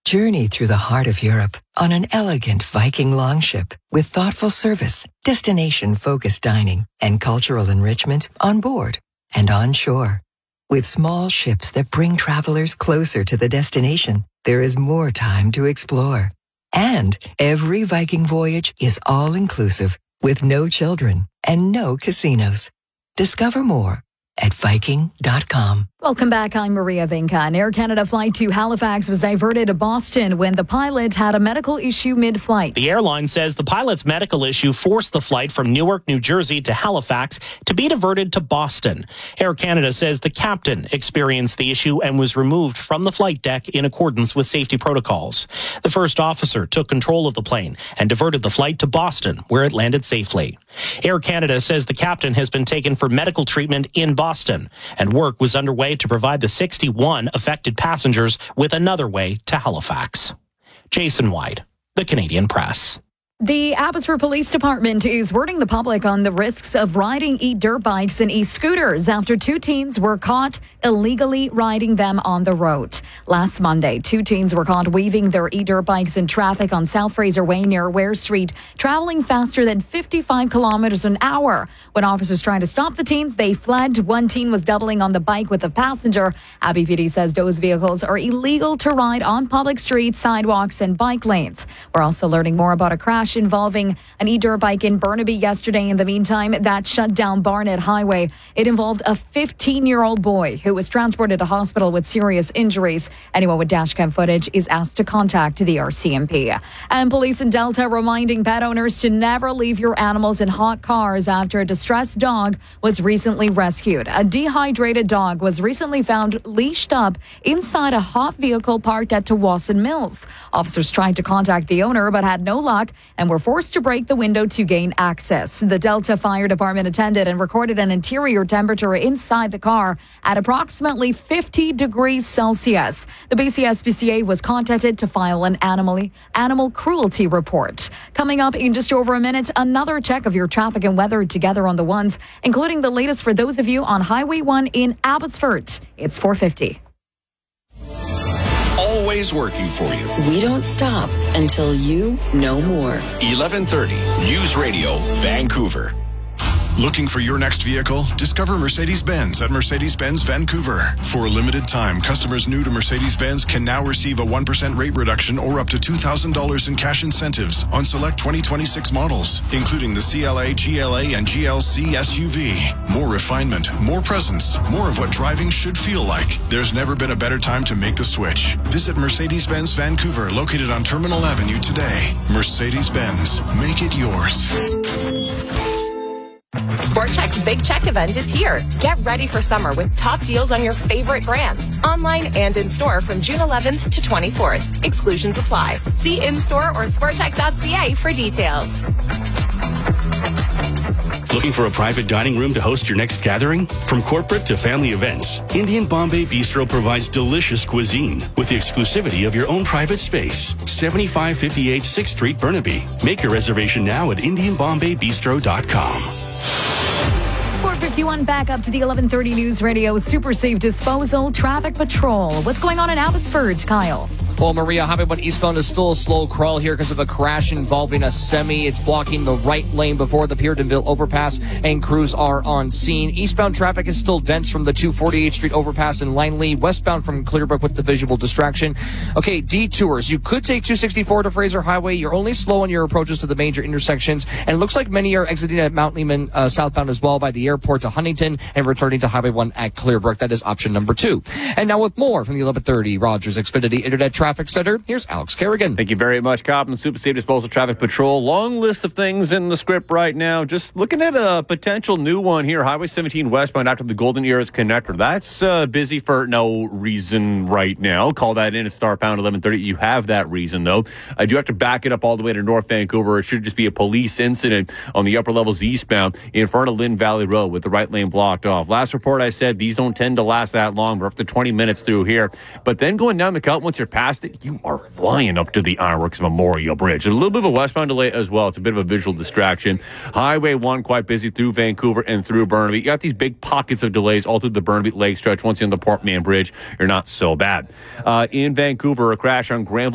Journey through the heart of Europe on an elegant Viking longship with thoughtful service, destination-focused dining, and cultural enrichment on board and on shore. With small ships that bring travelers closer to the destination, there is more time to explore. And every Viking voyage is all-inclusive with no children and no casinos. Discover more at Viking.com. Welcome back. I'm Maria Vinca. An Air Canada flight to Halifax was diverted to Boston when the pilot had a medical issue mid-flight. The airline says the pilot's medical issue forced the flight from Newark, New Jersey to Halifax to be diverted to Boston. Air Canada says the captain experienced the issue and was removed from the flight deck in accordance with safety protocols. The first officer took control of the plane and diverted the flight to Boston, where it landed safely. Air Canada says the captain has been taken for medical treatment in Boston, and work was underway to provide the 61 affected passengers with another way to Halifax. Jason White, The Canadian Press. The Abbotsford Police Department is warning the public on the risks of riding e-dirt bikes and e-scooters after two teens were caught illegally riding them on the road. Last Monday, two teens were caught weaving their e-dirt bikes in traffic on South Fraser Way near Ware Street, traveling faster than 55 kilometers an hour. When officers tried to stop the teens, they fled. One teen was doubling on the bike with a passenger. Abbey PD says those vehicles are illegal to ride on public streets, sidewalks, and bike lanes. We're also learning more about a crash involving an e-dirt bike in Burnaby yesterday. In the meantime, that shut down Barnett Highway. It involved a 15-year-old boy who was transported to hospital with serious injuries. Anyone with dashcam footage is asked to contact the RCMP. And police in Delta reminding pet owners to never leave your animals in hot cars after a distressed dog was recently rescued. A dehydrated dog was recently found leashed up inside a hot vehicle parked at Tawasin Mills. Officers tried to contact the owner but had no luck and were forced to break the window to gain access. The Delta Fire Department attended and recorded an interior temperature inside the car at approximately 50 degrees Celsius. The BCSPCA was contacted to file an animal cruelty report. Coming up in just over a minute, another check of your traffic and weather together on the ones, including the latest for those of you on Highway 1 in Abbotsford. It's 4:50. Always working for you. We don't stop until you know more. 1130 News Radio, Vancouver. Looking for your next vehicle? Discover Mercedes-Benz at Mercedes-Benz Vancouver. For a limited time, customers new to Mercedes-Benz can now receive a 1% rate reduction or up to $2,000 in cash incentives on select 2026 models, including the CLA, GLA, and GLC SUV. More refinement, more presence, more of what driving should feel like. There's never been a better time to make the switch. Visit Mercedes-Benz Vancouver, located on Terminal Avenue today. Mercedes-Benz, make it yours. Sport Chek's Big Check event is here. Get ready for summer with top deals on your favorite brands, online and in-store from June 11th to 24th. Exclusions apply. See in-store or sportchek.ca for details. Looking for a private dining room to host your next gathering? From corporate to family events, Indian Bombay Bistro provides delicious cuisine with the exclusivity of your own private space. 7558 6th Street, Burnaby. Make your reservation now at IndianBombayBistro.com. 4:51 back up to the 1130 News Radio Super Safe Disposal Traffic Patrol. What's going on in Abbotsford, Kyle? Well, Maria, Highway 1 eastbound is still a slow crawl here because of a crash involving a semi. It's blocking the right lane before the Peardenville overpass, and crews are on scene. Eastbound traffic is still dense from the 248th Street overpass in Langley, westbound from Clearbrook with the visual distraction. Okay, detours. You could take 264 to Fraser Highway. You're only slow on your approaches to the major intersections, and it looks like many are exiting at Mount Lehman southbound as well by the airport to Huntington and returning to Highway 1 at Clearbrook. That is option number 2. And now with more from the 1130 Rogers Xfinity Internet Traffic Center, here's Alex Kerrigan. Thank you very much, Cobb, and Super Safe Disposal Traffic Patrol. Long list of things in the script right now. Just looking at a potential new one here. Highway 17 westbound after the Golden Ears connector. That's busy for no reason right now. Call that in at star pound 1130. You have that reason, though. I do have to back it up all the way to North Vancouver. It should just be a police incident on the upper levels eastbound in front of Lynn Valley Road with the right lane blocked off. Last report I said these don't tend to last that long. We're up to 20 minutes through here. But then going down the Cut, once you're past it, you are flying up to the Ironworks Memorial Bridge. A little bit of a westbound delay as well. It's a bit of a visual distraction. Highway 1 quite busy through Vancouver and through Burnaby. You got these big pockets of delays all through the Burnaby Lake stretch. Once you're on the Port Mann Bridge, you're not so bad. In Vancouver, a crash on Granville